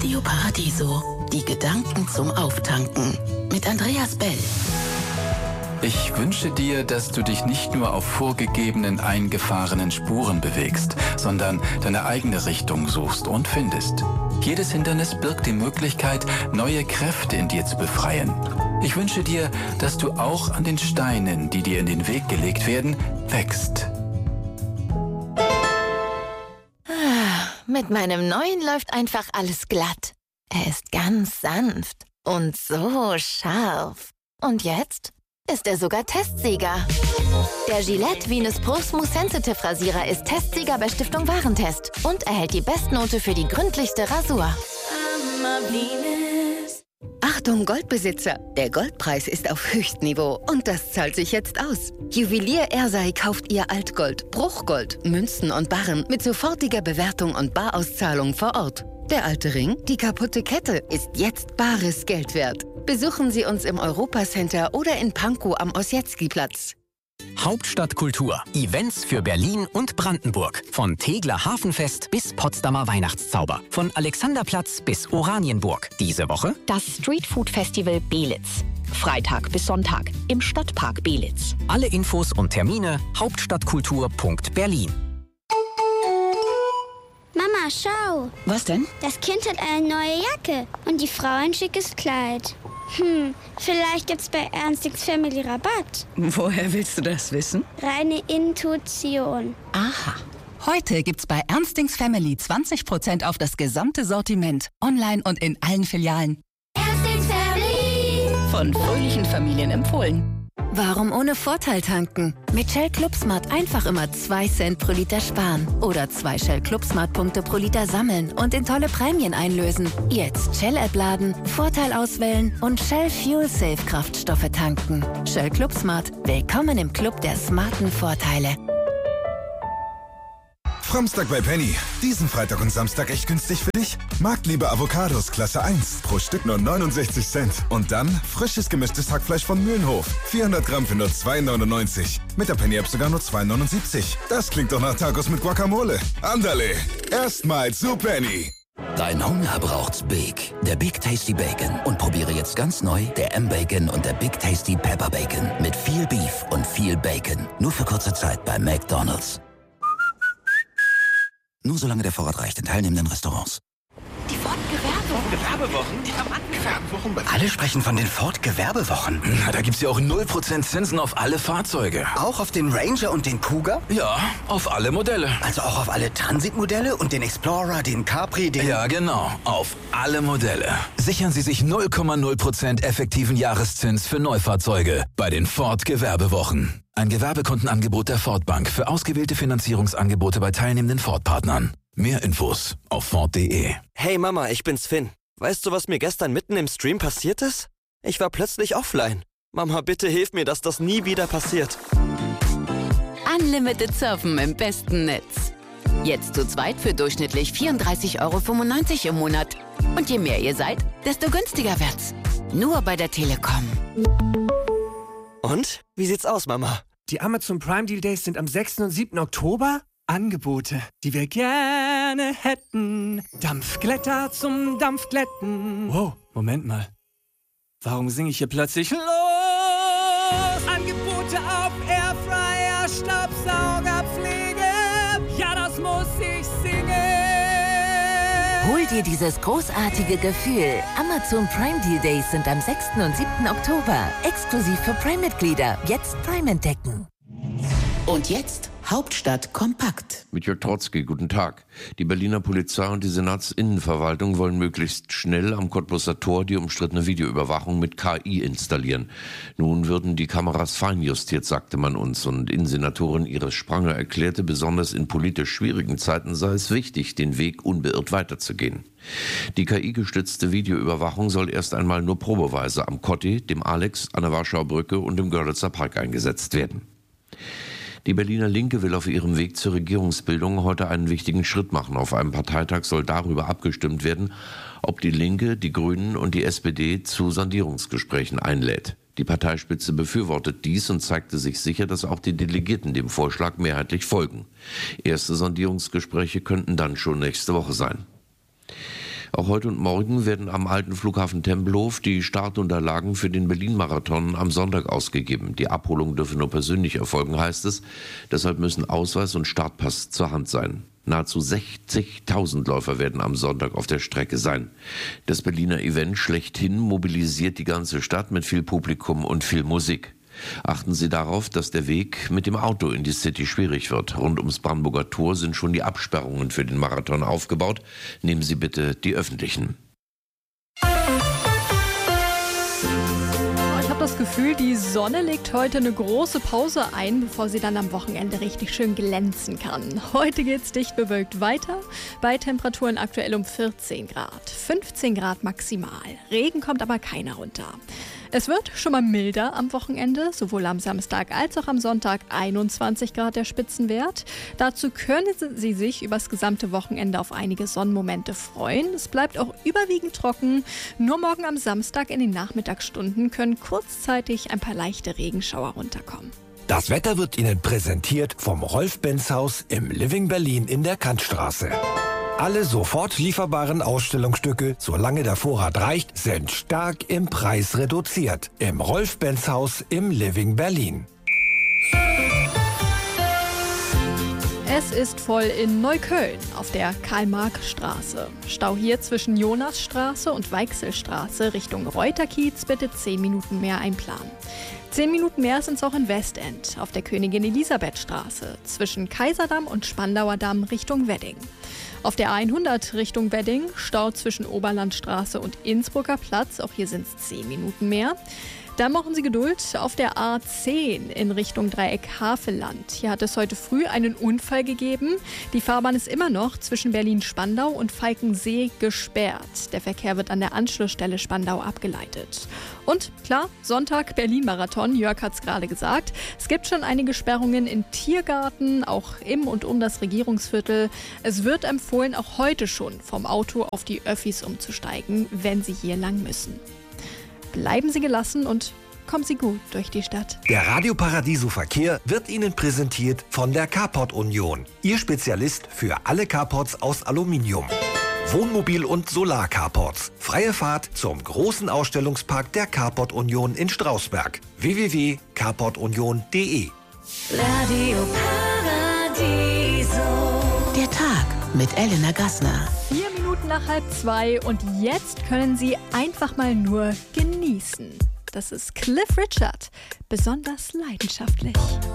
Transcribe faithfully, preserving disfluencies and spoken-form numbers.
Radio Paradiso. Die Gedanken zum Auftanken. Mit Andreas Bell. Ich wünsche dir, dass du dich nicht nur auf vorgegebenen, eingefahrenen Spuren bewegst, sondern deine eigene Richtung suchst und findest. Jedes Hindernis birgt die Möglichkeit, neue Kräfte in dir zu befreien. Ich wünsche dir, dass du auch an den Steinen, die dir in den Weg gelegt werden, wächst. Mit meinem neuen läuft einfach alles glatt. Er ist ganz sanft und so scharf. Und jetzt ist er sogar Testsieger. Der Gillette Venus Pro Smooth Sensitive Rasierer ist Testsieger bei Stiftung Warentest und erhält die Bestnote für die gründlichste Rasur. Achtung Goldbesitzer, der Goldpreis ist auf Höchstniveau und das zahlt sich jetzt aus. Juwelier Ersei kauft ihr Altgold, Bruchgold, Münzen und Barren mit sofortiger Bewertung und Barauszahlung vor Ort. Der alte Ring, die kaputte Kette, ist jetzt bares Geld wert. Besuchen Sie uns im Europacenter oder in Pankow am Ossietzky-Platz. Hauptstadtkultur. Events für Berlin und Brandenburg. Von Tegeler Hafenfest bis Potsdamer Weihnachtszauber. Von Alexanderplatz bis Oranienburg. Diese Woche das Streetfood-Festival Belitz. Freitag bis Sonntag im Stadtpark Belitz. Alle Infos und Termine hauptstadtkultur punkt berlin. Mama, schau. Was denn? Das Kind hat eine neue Jacke und die Frau ein schickes Kleid. Hm, vielleicht gibt's bei Ernstings Family Rabatt. Woher willst du das wissen? Reine Intuition. Aha. Heute gibt's bei Ernstings Family zwanzig Prozent auf das gesamte Sortiment. Online und in allen Filialen. Ernstings Family. Von fröhlichen Familien empfohlen. Warum ohne Vorteil tanken? Mit Shell ClubSmart einfach immer zwei Cent pro Liter sparen. Oder zwei Shell ClubSmart-Punkte pro Liter sammeln und in tolle Prämien einlösen. Jetzt Shell-App laden, Vorteil auswählen und Shell Fuel Safe Kraftstoffe tanken. Shell ClubSmart. Willkommen im Club der smarten Vorteile. Framstag bei Penny. Diesen Freitag und Samstag echt günstig für dich? Marktliebe Avocados Klasse eins. Pro Stück nur neunundsechzig Cent. Und dann frisches gemischtes Hackfleisch von Mühlenhof. vierhundert Gramm für nur zwei neunundneunzig. Mit der Penny-App sogar nur zwei neunundsiebzig. Das klingt doch nach Tacos mit Guacamole. Andale. Erstmals zu Penny. Dein Hunger braucht's Big. Der Big Tasty Bacon. Und probiere jetzt ganz neu der M-Bacon und der Big Tasty Pepper Bacon. Mit viel Beef und viel Bacon. Nur für kurze Zeit bei McDonald's. Nur solange der Vorrat reicht in teilnehmenden Restaurants. Die Ford-Gewerbewochen. Gewerbewochen? Die haben angefangen. Alle sprechen von den Ford-Gewerbewochen. Na, da gibt's ja auch null Prozent Zinsen auf alle Fahrzeuge. Auch auf den Ranger und den Cougar? Ja, auf alle Modelle. Also auch auf alle Transit-Modelle und den Explorer, den Capri, den... Ja, genau. Auf alle Modelle. Sichern Sie sich null Komma null Prozent effektiven Jahreszins für Neufahrzeuge bei den Ford-Gewerbewochen. Ein Gewerbekundenangebot der Ford Bank für ausgewählte Finanzierungsangebote bei teilnehmenden Ford-Partnern. Mehr Infos auf Ford punkt de. Hey Mama, ich bin's Finn. Weißt du, was mir gestern mitten im Stream passiert ist? Ich war plötzlich offline. Mama, bitte hilf mir, dass das nie wieder passiert. Unlimited Surfen im besten Netz. Jetzt zu zweit für durchschnittlich vierunddreißig Euro fünfundneunzig im Monat. Und je mehr ihr seid, desto günstiger wird's. Nur bei der Telekom. Und? Wie sieht's aus, Mama? Die Amazon Prime Deal Days sind am sechsten und siebten Oktober. Angebote, die wir gerne hätten. Dampfglätter zum Dampfglätten. Wow, Moment mal. Warum singe ich hier plötzlich los? Angebote auf Airfryer, Staubsaugerpflege. Ja, das muss ich singen. Hol dir dieses großartige Gefühl. Amazon Prime Deal Days sind am sechsten und siebten Oktober. Exklusiv für Prime-Mitglieder. Jetzt Prime entdecken. Und jetzt Hauptstadt kompakt. Mit Jörg Trotzki, guten Tag. Die Berliner Polizei und die Senatsinnenverwaltung wollen möglichst schnell am Cottbuser Tor die umstrittene Videoüberwachung mit K I installieren. Nun würden die Kameras feinjustiert, sagte man uns. Und Innensenatorin Iris Spranger erklärte, besonders in politisch schwierigen Zeiten sei es wichtig, den Weg unbeirrt weiterzugehen. Die K I-gestützte Videoüberwachung soll erst einmal nur probeweise am Kotti, dem Alex, an der Warschauer Brücke und im Görlitzer Park eingesetzt werden. Die Berliner Linke will auf ihrem Weg zur Regierungsbildung heute einen wichtigen Schritt machen. Auf einem Parteitag soll darüber abgestimmt werden, ob die Linke, die Grünen und die S P D zu Sondierungsgesprächen einlädt. Die Parteispitze befürwortet dies und zeigte sich sicher, dass auch die Delegierten dem Vorschlag mehrheitlich folgen. Erste Sondierungsgespräche könnten dann schon nächste Woche sein. Auch heute und morgen werden am alten Flughafen Tempelhof die Startunterlagen für den Berlin-Marathon am Sonntag ausgegeben. Die Abholung dürfe nur persönlich erfolgen, heißt es. Deshalb müssen Ausweis und Startpass zur Hand sein. Nahezu sechzigtausend Läufer werden am Sonntag auf der Strecke sein. Das Berliner Event schlechthin mobilisiert die ganze Stadt mit viel Publikum und viel Musik. Achten Sie darauf, dass der Weg mit dem Auto in die City schwierig wird. Rund ums Brandenburger Tor sind schon die Absperrungen für den Marathon aufgebaut. Nehmen Sie bitte die öffentlichen. Ich habe das Gefühl, die Sonne legt heute eine große Pause ein, bevor sie dann am Wochenende richtig schön glänzen kann. Heute geht's dicht bewölkt weiter, bei Temperaturen aktuell um vierzehn Grad. fünfzehn Grad maximal. Regen kommt aber keiner runter. Es wird schon mal milder am Wochenende, sowohl am Samstag als auch am Sonntag einundzwanzig Grad der Spitzenwert. Dazu können Sie sich übers gesamte Wochenende auf einige Sonnenmomente freuen. Es bleibt auch überwiegend trocken. Nur morgen am Samstag in den Nachmittagsstunden können kurzzeitig ein paar leichte Regenschauer runterkommen. Das Wetter wird Ihnen präsentiert vom Rolf-Benz-Haus im Living Berlin in der Kantstraße. Alle sofort lieferbaren Ausstellungsstücke, solange der Vorrat reicht, sind stark im Preis reduziert. Im Rolf-Benz-Haus im Living Berlin. Es ist voll in Neukölln auf der Karl-Marx-Straße. Stau hier zwischen Jonasstraße und Weichselstraße Richtung Reuterkiez, bitte zehn Minuten mehr einplanen. Zehn Minuten mehr sind es auch in Westend auf der Königin-Elisabeth-Straße zwischen Kaiserdamm und Spandauer Damm Richtung Wedding. Auf der hundert Richtung Wedding, Stau zwischen Oberlandstraße und Innsbrucker Platz, auch hier sind es zehn Minuten mehr. Dann machen Sie Geduld auf der A zehn in Richtung Dreieck Havelland. Hier hat es heute früh einen Unfall gegeben. Die Fahrbahn ist immer noch zwischen Berlin-Spandau und Falkensee gesperrt. Der Verkehr wird an der Anschlussstelle Spandau abgeleitet. Und klar, Sonntag Berlin-Marathon, Jörg hat es gerade gesagt. Es gibt schon einige Sperrungen in Tiergarten, auch im und um das Regierungsviertel. Es wird empfohlen, auch heute schon vom Auto auf die Öffis umzusteigen, wenn Sie hier lang müssen. Bleiben Sie gelassen und kommen Sie gut durch die Stadt. Der Radio Paradiso Verkehr wird Ihnen präsentiert von der Carport Union. Ihr Spezialist für alle Carports aus Aluminium. Wohnmobil- und Solar-Carports. Freie Fahrt zum großen Ausstellungspark der Carport Union in Strausberg. w w w punkt carport union punkt d e. Radio Paradiso. Der Tag mit Elena Gassner. Vier Minuten nach halb zwei und jetzt können Sie einfach mal nur genießen. Das ist Cliff Richard, besonders leidenschaftlich.